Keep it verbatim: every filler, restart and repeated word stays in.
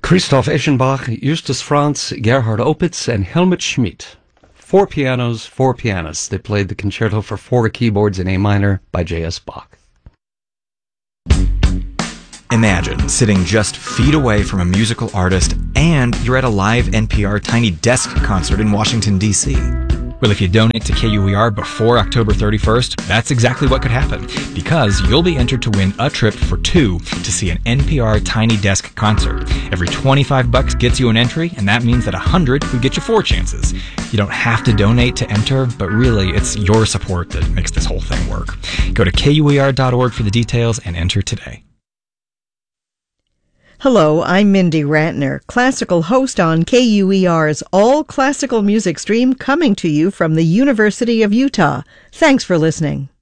Christoph Eschenbach, Justus Franz, Gerhard Opitz, and Helmut Schmidt. Four pianos, four pianists. They played the concerto for four keyboards in A minor by J S Bach. Imagine sitting just feet away from a musical artist and you're at a live N P R Tiny Desk concert in Washington, D C Well, if you donate to K U E R before October thirty-first, that's exactly what could happen, because you'll be entered to win a trip for two to see an N P R Tiny Desk concert. Every twenty-five bucks gets you an entry, and that means that one hundred would get you four chances. You don't have to donate to enter, but really, it's your support that makes this whole thing work. Go to K U E R dot org for the details and enter today. Hello, I'm Mindy Rantner, classical host on K U E R's All Classical Music Stream, coming to you from the University of Utah. Thanks for listening.